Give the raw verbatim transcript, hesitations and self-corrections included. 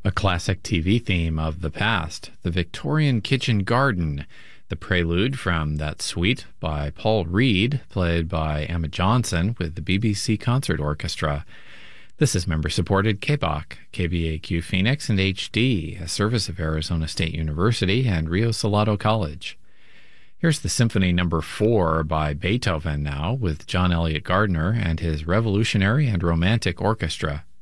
A classic T V theme of the past, the Victorian kitchen garden, the prelude from that suite by Paul Reed, played by Emma Johnson with the B B C Concert Orchestra. This is member-supported K B O C, K B A Q Phoenix, and H D, a service of Arizona State University and Rio Salado College. Here's the Symphony Number four by Beethoven now, with John Elliott Gardner and his Revolutionary and Romantic Orchestra.